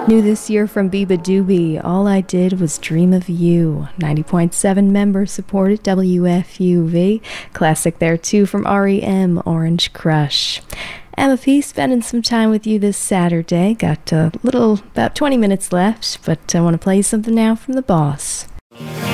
New this year from Biba Doobie, All I Did Was Dream of You. 90.7 member supported WFUV. Classic there too from REM, Orange Crush. Emma P spending some time with you this Saturday. Got about 20 minutes left, but I want to play you something now from The Boss.